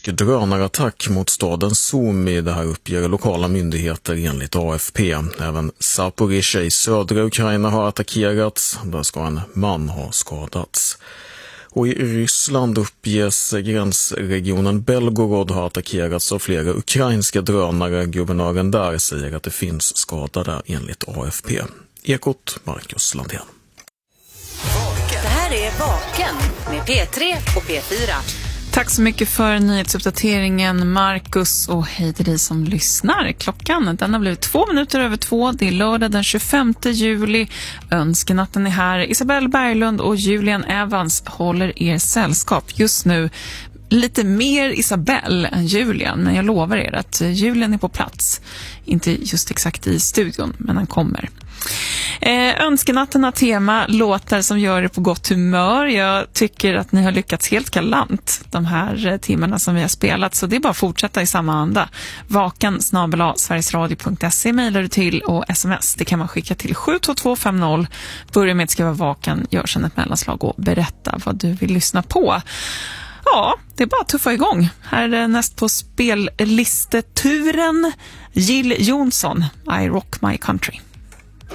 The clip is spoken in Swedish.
rysk drönarattack mot staden Sumy. Det här uppger lokala myndigheter enligt AFP. Även Zaporizjzja i södra Ukraina har attackerats. Där ska en man ha skadats. Och i Ryssland uppges gränsregionen Belgorod ha attackerats av flera ukrainska drönare. Guvernören där säger att det finns skadade enligt AFP. Ekot, Marcus Landén. Det här är Vaken med P3 och P4. Tack så mycket för nyhetsuppdateringen, Marcus, och hej till dig som lyssnar. Klockan, den har blivit 2:02. Det är lördag den 25 juli. Önskenatten är här. Isabelle Berglund och Julian Evans håller er sällskap just nu. Lite mer Isabelle än Julian, men jag lovar er att Julian är på plats. Inte just exakt i studion, men han kommer. Önskenatten har tema låtar som gör er på gott humör. Jag tycker att ni har lyckats helt galant de här timmarna som vi har spelat, så det är bara att fortsätta i samma anda. vakan@sverigesradio.se mejlar du till, och sms det kan man skicka till 72250. Börja med att skriva vakan, gör sedan ett mellanslag och berätta vad du vill lyssna på. Ja, det är bara att tuffa igång. Här är näst på spellisteturen Jill Johnson, I Rock My Country.